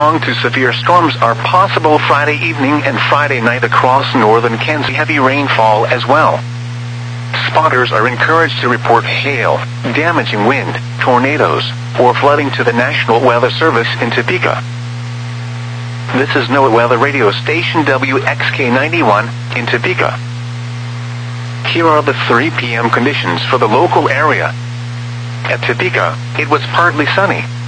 to severe storms are possible Friday evening and Friday night across northern Kansas. Heavy rainfall as well. Spotters are encouraged to report hail, damaging wind, tornadoes, or flooding to the National Weather Service in Topeka. This is NOAA Weather Radio Station WXK91 in Topeka. Here are the 3 p.m. conditions for the local area. At Topeka, it was partly sunny.